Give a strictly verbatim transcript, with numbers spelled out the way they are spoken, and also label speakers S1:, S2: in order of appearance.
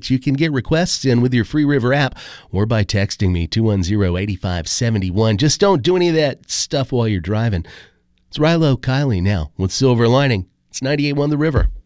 S1: but you can get requests in with your Free River app or by texting me two one zero, eight five seven one. Just don't do any of that stuff while you're driving. It's Rilo Kiley now with Silver Lining. It's ninety-eight point one The River.